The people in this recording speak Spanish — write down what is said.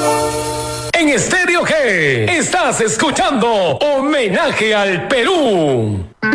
En Estéreo G estás escuchando Homenaje al Perú.